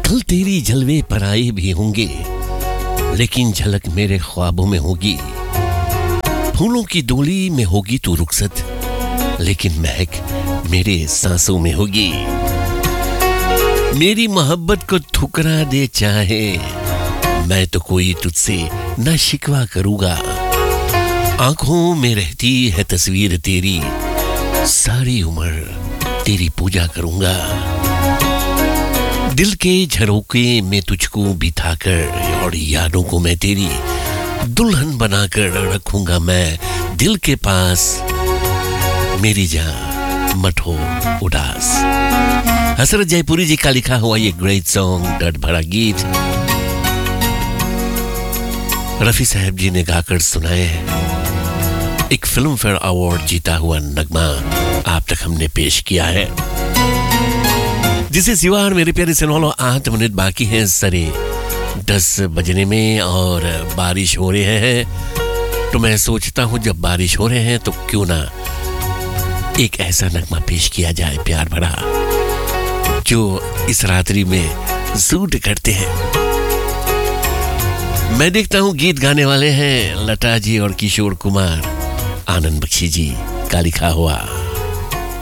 कल तेरी जलवे पर आए भी होंगे, लेकिन झलक मेरे ख्वाबों में होगी। फूलों की डोली में होगी तू रुखसत, लेकिन महक मेरे सांसों में होगी। मेरी मोहब्बत को ठुकरा दे चाहे, मैं तो कोई तुझसे न शिकवा करूंगा। आंखों में रहती है तस्वीर तेरी, सारी उम्र तेरी पूजा करूंगा। दिल के झरोके में तुझको बिठाकर और यादों को मैं तेरी दुल्हन बनाकर रखूंगा मैं दिल के पास। मेरी जान मत हो उदास। हसरत जयपुरी जी का लिखा हुआ ये ग्रेट सॉन्ग, दर्द भरा गीत रफी साहब जी ने गाकर सुनाए हैं। एक फिल्म फेयर अवार्ड जीता हुआ नगमा आप तक हमने पेश किया है, जिसे सिवा और मेरे प्यारे सुन वालों 8 मिनट बाकी हैं 10:30 बजने में और बारिश हो रहे हैं। तो मैं सोचता हूं जब बारिश हो रहे हैं तो क्यों ना एक ऐसा नगमा पेश किया जाए प्यार भरा, जो इस रात्रि में सूट करते हैं। मैं देखता हूं गीत गाने वाले हैं लता जी और किशोर कुमार। आनंद बख्शी जी का लिखा हुआ